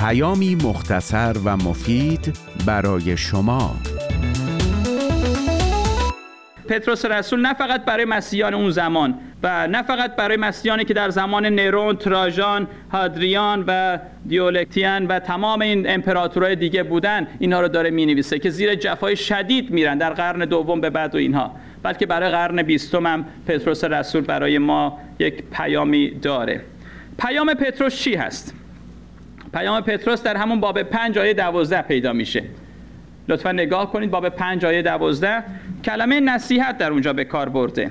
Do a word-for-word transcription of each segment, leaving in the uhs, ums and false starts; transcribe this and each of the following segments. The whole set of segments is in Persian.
پیامی مختصر و مفید برای شما. پتروس رسول نه فقط برای مسیحیان اون زمان و نه فقط برای مسیحیانی که در زمان نرون، تراژان، هادریان و دیولکتیان و تمام این امپراتورهای دیگه بودن اینها رو داره می‌نویسه که زیر جفای شدید میرن در قرن دوم به بعد و اینها، بلکه برای قرن بیستم هم پتروس رسول برای ما یک پیامی داره. پیام پتروس چی هست؟ پیام پتروس در همون باب پنج آیه دوازده پیدا میشه. لطفا نگاه کنید، باب پنج آیه دوازده کلمه نصیحت در اونجا به کار برده.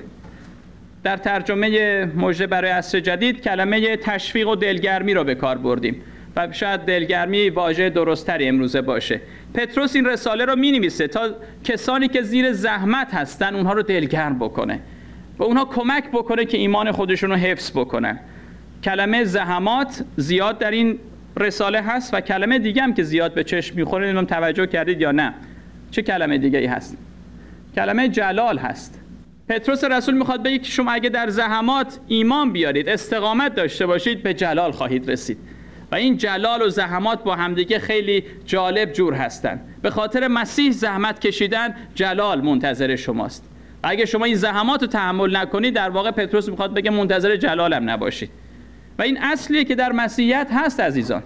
در ترجمه مژده برای عصر جدید کلمه تشویق و دلگرمی رو به کار بردیم و شاید دلگرمی واژه درست‌تری امروزه باشه. پتروس این رساله رو می‌نویسه تا کسانی که زیر زحمت هستن اونها رو دلگرم بکنه و اونها کمک بکنه که ایمان خودشون رو حفظ بکنن. کلمه زحمات زیاد در این رساله هست و کلمه دیگه هم که زیاد به چشم می‌خوره، اینم توجه کردید یا نه؟ چه کلمه دیگه‌ای هست؟ کلمه جلال هست. پتروس رسول میخواد بگه که شما اگه در زحمات ایمان بیارید، استقامت داشته باشید، به جلال خواهید رسید. و این جلال و زحمات با همدیگه خیلی جالب جور هستن. به خاطر مسیح زحمت کشیدن، جلال منتظر شماست. و اگه شما این زحمات رو تحمل نکنید، در واقع پتروس میخواد بگه منتظر جلالم نباشید. و این اصلیه که در مسیحیت هست عزیزان.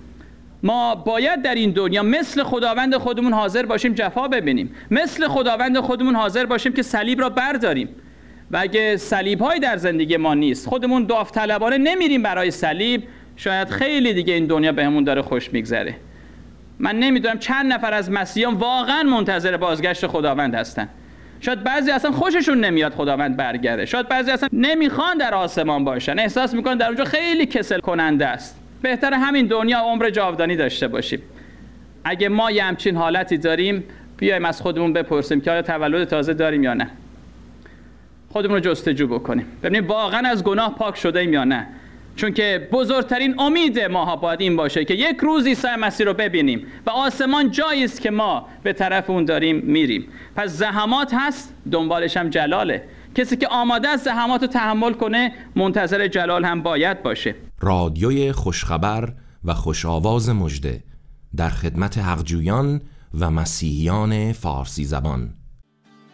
ما باید در این دنیا مثل خداوند خودمون حاضر باشیم جفا ببینیم، مثل خداوند خودمون حاضر باشیم که صلیب را برداریم. و اگه صلیب‌های در زندگی ما نیست، خودمون داوطلبانه نمیریم برای صلیب، شاید خیلی دیگه این دنیا بهمون داره خوش میگذره. من نمیدونم چند نفر از مسیحیان واقعا منتظر بازگشت خداوند هستن. شاید بعضی اصلا خوششون نمیاد خداوند برگرده، شاید بعضی اصلا نمیخوان در آسمان باشن، احساس میکنن در اونجا خیلی کسل کننده است. بهتر همین دنیا عمر جاودانی داشته باشیم. اگه ما یه همچین حالتی داریم، بیایم از خودمون بپرسیم که آیا تولد تازه داریم یا نه. خودمون رو جستجو بکنیم، ببینیم واقعا از گناه پاک شده ایم یا نه. چون که بزرگترین امید ما باید این باشه که یک روز عیسی مسیح رو ببینیم و آسمان جایی است که ما به طرف اون داریم میریم. پس زحمات هست، دنبالش هم جلاله. کسی که آماده است زحمات رو تحمل کنه، منتظر جلال هم باید باشه. رادیوی خوشخبر و خوشآواز مژده در خدمت حقجویان و مسیحیان فارسی زبان.